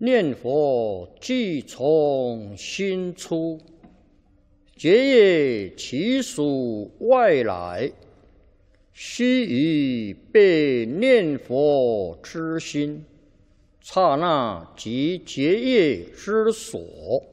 念佛即从心出，结业其属外来，须臾被念佛之心，刹那即结业之所。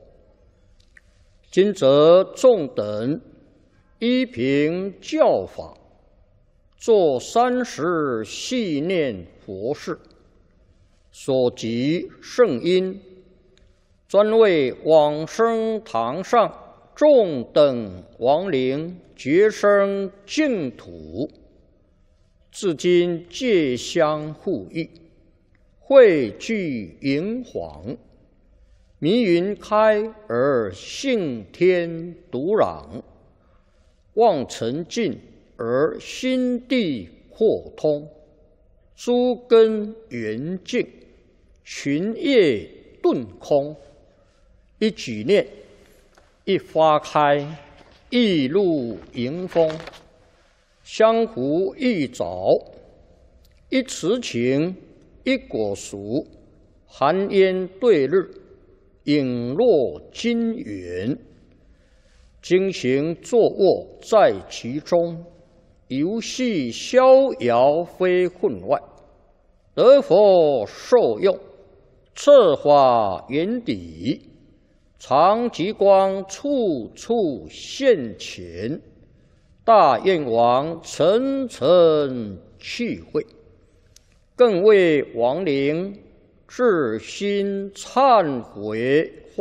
今则众等依凭教法，作30系念佛事，所集圣因，专为往生堂上众等亡灵觉生净土，至今皆相互益，汇聚银黄，迷云开而性天独朗，望尘尽而心地豁通，诸根圆净，群业顿空。一举念，一花开，一露迎风，相互一早，一慈情，一果熟，寒烟对日，影落金元。经行坐卧在其中，游戏逍遥非分外，得佛受用，策法圆底，常极光处处现前，大愿王层层去会，更为亡灵至心忏悔